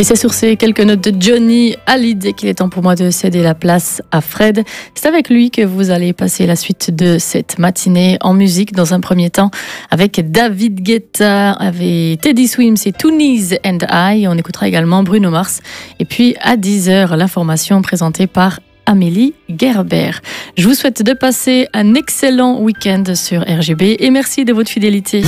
Et c'est sur ces quelques notes de Johnny Hallyday qu'il est temps pour moi de céder la place à Fred. C'est avec lui que vous allez passer la suite de cette matinée en musique. Dans un premier temps, avec David Guetta, avec Teddy Swims et Tuni's and I. On écoutera également Bruno Mars. Et puis à 10h, l'information présentée par Amélie Gerber. Je vous souhaite de passer un excellent week-end sur RGB et merci de votre fidélité.